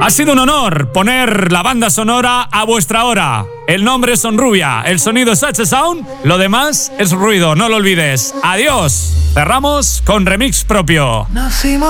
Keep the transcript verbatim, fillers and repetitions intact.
Ha sido un honor poner la banda sonora a vuestra hora. El nombre es Sonrubia, el sonido es H-Sound, lo demás es ruido, no lo olvides. Adiós. Cerramos con remix propio.